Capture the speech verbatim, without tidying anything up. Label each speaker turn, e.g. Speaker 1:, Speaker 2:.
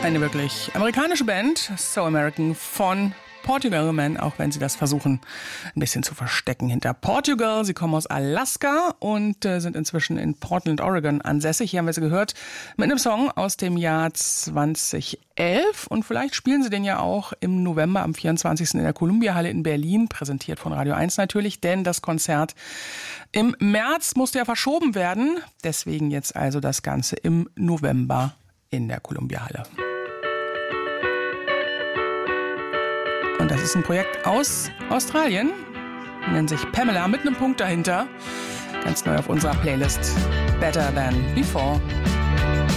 Speaker 1: Eine wirklich amerikanische Band, So American von Portugal Man, auch wenn sie das versuchen, ein bisschen zu verstecken hinter Portugal. Sie kommen aus Alaska und äh, sind inzwischen in Portland, Oregon ansässig. Hier haben wir sie gehört mit einem Song aus dem Jahr zweitausendelf. Und vielleicht spielen sie den ja auch im November am vierundzwanzigsten in der Columbia-Halle in Berlin, präsentiert von Radio eins natürlich, denn das Konzert im März musste ja verschoben werden. Deswegen jetzt also das Ganze im November in der Columbia-Halle. Und das ist ein Projekt aus Australien, nennt sich Pamela mit einem Punkt dahinter. Ganz neu auf unserer Playlist Better Than Before.